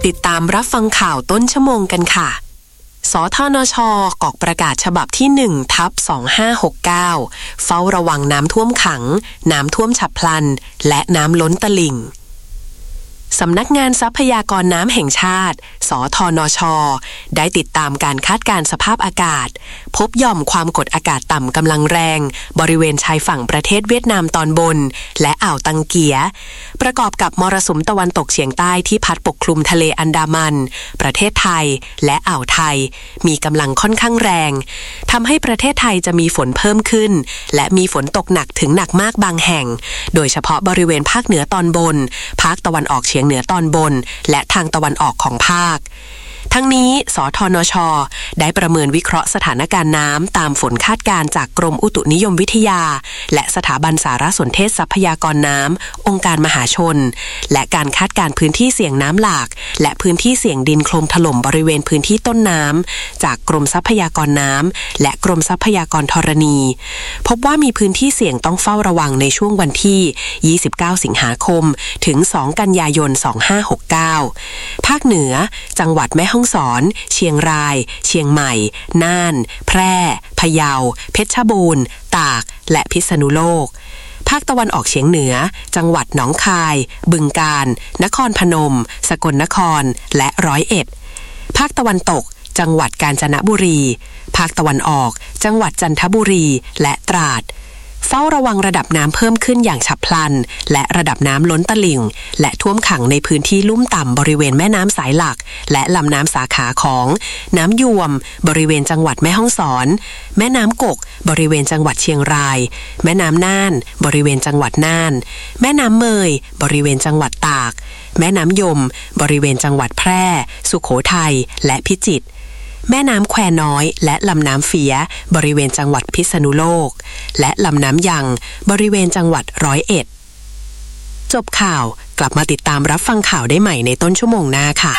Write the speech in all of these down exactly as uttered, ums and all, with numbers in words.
ติดตามรับฟังข่าวต้นชั่วโมงกันค่ะสทนช.ออกประกาศฉบับที่ หนึ่งทับสองห้าหกเก้า เฝ้าระวังน้ำท่วมขังน้ำท่วมฉับพลันและน้ำล้นตลิ่งสำนักงานทรัพยากรน้ำแห่งชาติสทนช.ได้ติดตามการคาดการณ์สภาพอากาศพบหย่อมความกดอากาศต่ำกำลังแรงบริเวณชายฝั่งประเทศเวียดนามตอนบนและอ่าวตังเกียประกอบกับมรสุมตะวันตกเฉียงใต้ที่พัดปกคลุมทะเลอันดามันประเทศไทยและอ่าวไทยมีกำลังค่อนข้างแรงทำให้ประเทศไทยจะมีฝนเพิ่มขึ้นและมีฝนตกหนักถึงหนักมากบางแห่งโดยเฉพาะบริเวณภาคเหนือตอนบนภาคตะวันออกเฉียงเหนือตอนบนและทางตะวันออกของภาคทั้งนี้สทนช.ได้ประเมินวิเคราะห์สถานการณ์น้ำตามฝนคาดการณ์จากกรมอุตุนิยมวิทยาและสถาบันสารสนเทศทรัพยากรน้ำองค์การมหาชนและการคาดการณ์พื้นที่เสี่ยงน้ำหลากและพื้นที่เสี่ยงดินโคลนถล่มบริเวณพื้นที่ต้นน้ำจากกรมทรัพยากรน้ำและกรมทรัพยากรธรณีพบว่ามีพื้นที่เสี่ยงต้องเฝ้าระวังในช่วงวันที่ยี่สิบเก้าสิงหาคมถึงสองกันยายนสองห้าหกเก้าภาคเหนือจังหวัดแม่ฮ่องสอนเชียงรายเชียงใหม่น่านแพร่พะเยาเพชรบูรณ์ตากและพิษณุโลกภาคตะวันออกเฉียงเหนือจังหวัดหนองคายบึงกาฬนครพนมสกลนครและร้อยเอ็ดภาคตะวันตกจังหวัดกาญจนบุรีภาคตะวันออกจังหวัดจันทบุรีและตราดเฝ้าระวังระดับน้ำเพิ่มขึ้นอย่างฉับพลันและระดับน้ำล้นตลิ่งและท่วมขังในพื้นที่ลุ่มต่ำบริเวณแม่น้ำสายหลักและลำน้ำสาขาของน้ำยวมบริเวณจังหวัดแม่ฮ่องสอนแม่น้ำกกบริเวณจังหวัดเชียงรายแม่น้ำน่านบริเวณจังหวัดน่านแม่น้ำเมยบริเวณจังหวัดตากแม่น้ำยมบริเวณจังหวัดแพร่สุโขทัยและพิจิตรแม่น้ำแควน้อยและลำน้ำเฟียบริเวณจังหวัดพิษณุโลกและลำน้ำยังบริเวณจังหวัดร้อยเอ็ดจบข่าวกลับมาติดตามรับฟังข่าวได้ใหม่ในต้นชั่วโมงหน้าค่ะ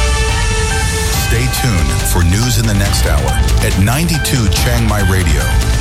Stay tuned for news in the next hour at ninety-two Chiang Mai Radio.